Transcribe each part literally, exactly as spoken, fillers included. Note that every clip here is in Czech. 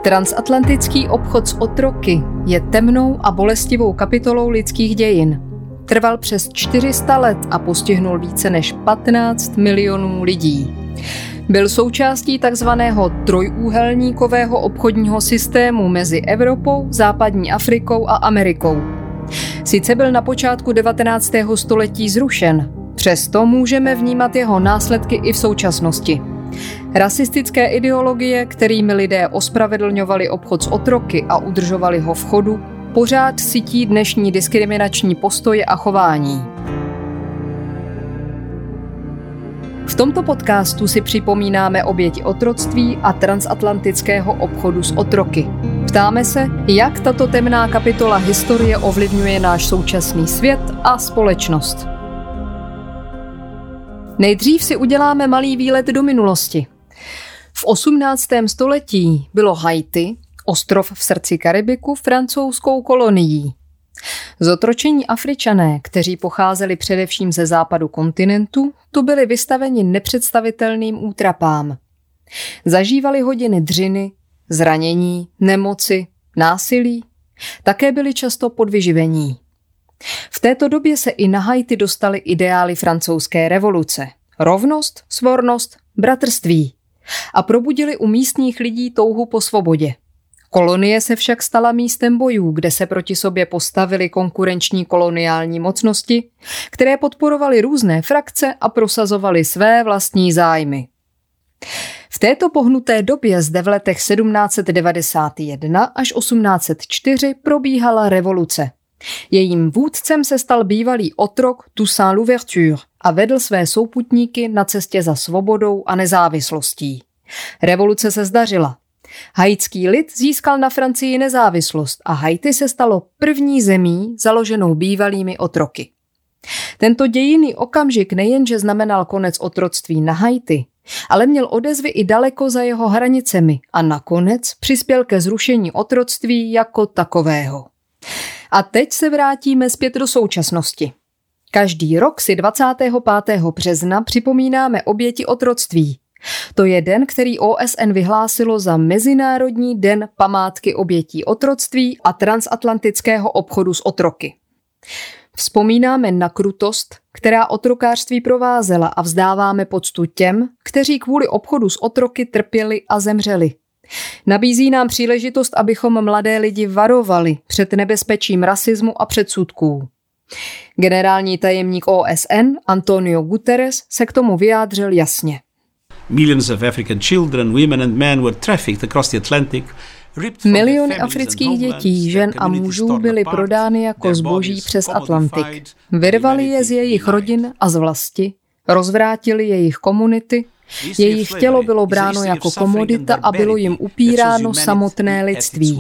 Transatlantický obchod s otroky je temnou a bolestivou kapitolou lidských dějin. Trval přes čtyři sta let a postihnul více než patnáct milionů lidí. Byl součástí takzvaného trojúhelníkového obchodního systému mezi Evropou, západní Afrikou a Amerikou. Sice byl na počátku devatenáctého století zrušen, přesto můžeme vnímat jeho následky i v současnosti. Rasistické ideologie, kterými lidé ospravedlňovali obchod s otroky a udržovali ho v chodu, pořád sytí dnešní diskriminační postoje a chování. V tomto podcastu si připomínáme oběti otroctví a transatlantického obchodu s otroky. Ptáme se, jak tato temná kapitola historie ovlivňuje náš současný svět a společnost. Nejdřív si uděláme malý výlet do minulosti. V osmnáctém století bylo Haiti, ostrov v srdci Karibiku, francouzskou kolonií. Zotročení Afričané, kteří pocházeli především ze západu kontinentu, tu byli vystaveni nepředstavitelným útrapám. Zažívali hodiny dřiny, zranění, nemoci, násilí, také byli často podvyživení. V této době se i na Haiti dostaly ideály francouzské revoluce. Rovnost, svornost, bratrství. A probudili u místních lidí touhu po svobodě. Kolonie se však stala místem bojů, kde se proti sobě postavily konkurenční koloniální mocnosti, které podporovaly různé frakce a prosazovaly své vlastní zájmy. V této pohnuté době zde v letech sedmnáct set devadesát jedna až osmnáct set čtyři probíhala revoluce. Jejím vůdcem se stal bývalý otrok Toussaint Louverture a vedl své souputníky na cestě za svobodou a nezávislostí. Revoluce se zdařila. Haitský lid získal na Francii nezávislost a Haiti se stalo první zemí založenou bývalými otroky. Tento dějinný okamžik nejenže znamenal konec otroctví na Haiti, ale měl odezvy i daleko za jeho hranicemi a nakonec přispěl ke zrušení otroctví jako takového. A teď se vrátíme zpět do současnosti. Každý rok si dvacátého pátého března připomínáme oběti otroctví. To je den, který O S N vyhlásilo za Mezinárodní den památky obětí otroctví a transatlantického obchodu s otroky. Vzpomínáme na krutost, která otrokářství provázela a vzdáváme poctu těm, kteří kvůli obchodu s otroky trpěli a zemřeli. Nabízí nám příležitost, abychom mladé lidi varovali před nebezpečím rasismu a předsudků. Generální tajemník O S N Antonio Guterres se k tomu vyjádřil jasně. Millions of African children, women and men were trafficked across the Atlantic. Miliony afrických dětí, žen a mužů byly prodány jako zboží přes Atlantik. Vyrvali je z jejich rodin a z vlasti, rozvrátili jejich komunity, jejich tělo bylo bráno jako komodita a bylo jim upíráno samotné lidství.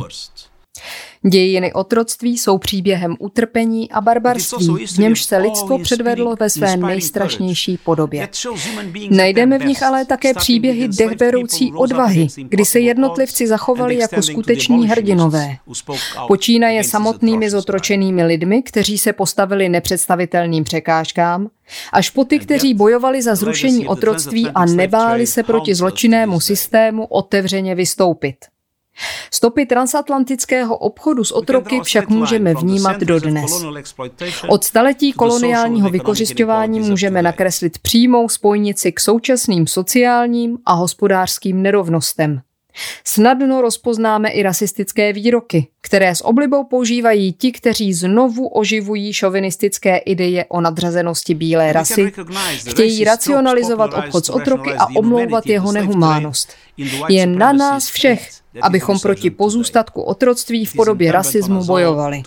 Dějiny otroctví jsou příběhem utrpení a barbarství, v němž se lidstvo předvedlo ve své nejstrašnější podobě. Najdeme v nich ale také příběhy dechberoucí odvahy, kdy se jednotlivci zachovali jako skuteční hrdinové. Počínaje samotnými zotročenými lidmi, kteří se postavili nepředstavitelným překážkám, až po ty, kteří bojovali za zrušení otroctví a nebáli se proti zločinnému systému otevřeně vystoupit. Stopy transatlantického obchodu s otroky však můžeme vnímat dodnes. Od staletí koloniálního vykořisťování můžeme nakreslit přímou spojnici k současným sociálním a hospodářským nerovnostem. Snadno rozpoznáme i rasistické výroky, které s oblibou používají ti, kteří znovu oživují šovinistické ideje o nadřazenosti bílé rasy, chtějí racionalizovat obchod s otroky a omlouvat jeho nehumánnost. Je na nás všech, abychom proti pozůstatku otroctví v podobě rasismu bojovali.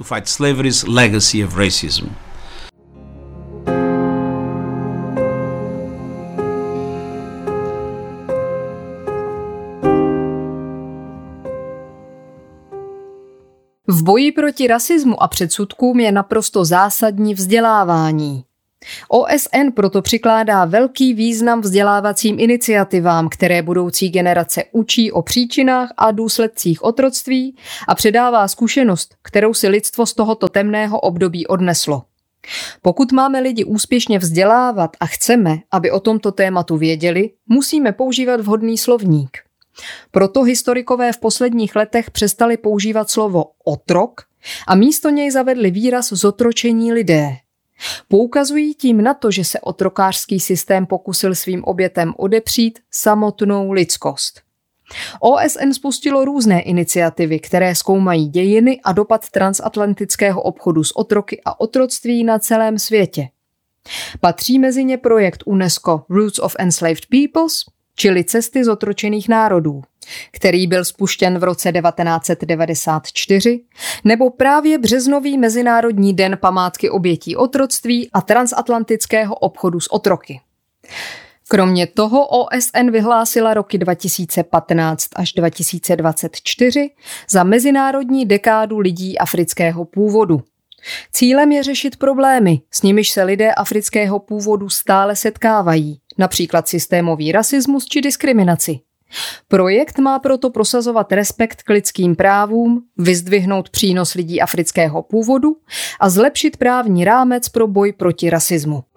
V boji proti rasismu a předsudkům je naprosto zásadní vzdělávání. O S N proto přikládá velký význam vzdělávacím iniciativám, které budoucí generace učí o příčinách a důsledcích otroctví a předává zkušenost, kterou si lidstvo z tohoto temného období odneslo. Pokud máme lidi úspěšně vzdělávat a chceme, aby o tomto tématu věděli, musíme používat vhodný slovník. Proto historikové v posledních letech přestali používat slovo otrok a místo něj zavedli výraz zotročení lidé. Poukazují tím na to, že se otrokářský systém pokusil svým obětem odepřít samotnou lidskost. O S N spustilo různé iniciativy, které zkoumají dějiny a dopad transatlantického obchodu s otroky a otroctví na celém světě. Patří mezi ně projekt UNESCO Roots of Enslaved Peoples, čili Cesty zotročených národů, který byl spuštěn v roce devatenáct set devadesát čtyři, nebo právě březnový Mezinárodní den památky obětí otroctví a transatlantického obchodu s otroky. Kromě toho O S N vyhlásila roky dva tisíce patnáct až dva tisíce dvacet čtyři za Mezinárodní dekádu lidí afrického původu. Cílem je řešit problémy, s nimiž se lidé afrického původu stále setkávají, například systémový rasismus či diskriminaci. Projekt má proto prosazovat respekt k lidským právům, vyzdvihnout přínos lidí afrického původu a zlepšit právní rámec pro boj proti rasismu.